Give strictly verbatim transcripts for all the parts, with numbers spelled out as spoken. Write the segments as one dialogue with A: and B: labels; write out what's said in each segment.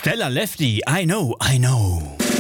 A: Stella Lefty, I know, I know.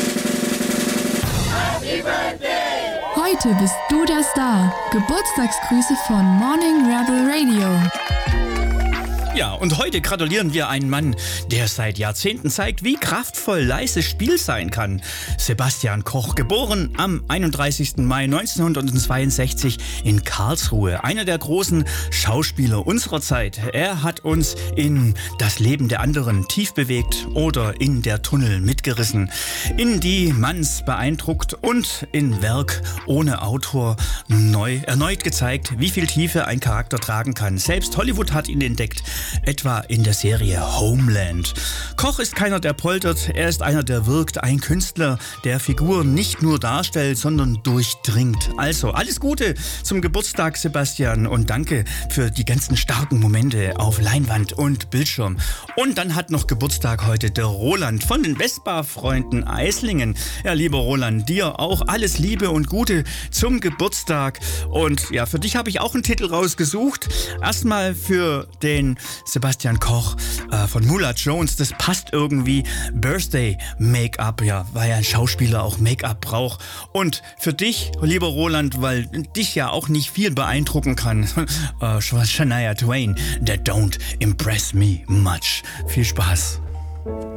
B: Happy Birthday!
C: Heute bist du der Star. Geburtstagsgrüße von Morning Rebel Radio.
A: Ja, und heute gratulieren wir einen Mann, der seit Jahrzehnten zeigt, wie kraftvoll leises Spiel sein kann. Sebastian Koch, geboren am einunddreißigsten Mai neunzehnhundertzweiundsechzig in Karlsruhe. Einer der großen Schauspieler unserer Zeit. Er hat uns in das Leben der anderen tief bewegt oder in der Tunnel mitgerissen. In die Manns beeindruckt und in Werk ohne Autor neu, erneut gezeigt, wie viel Tiefe ein Charakter tragen kann. Selbst Hollywood hat ihn entdeckt. Etwa in der Serie Homeland. Koch ist keiner, der poltert, er ist einer, der wirkt. Ein Künstler, der Figuren nicht nur darstellt, sondern durchdringt. Also, alles Gute zum Geburtstag, Sebastian, und danke für die ganzen starken Momente auf Leinwand und Bildschirm. Und dann hat noch Geburtstag heute der Roland von den Vespa-Freunden Eislingen. Ja, lieber Roland, dir auch alles Liebe und Gute zum Geburtstag. Und ja, für dich habe ich auch einen Titel rausgesucht. Erstmal für den Sebastian Koch äh, von Mula Jones, das passt irgendwie. Birthday Make-up, ja, weil ja ein Schauspieler auch Make-up braucht. Und für dich, lieber Roland, weil dich ja auch nicht viel beeindrucken kann, äh, Shania Twain, that don't impress me much. Viel Spaß.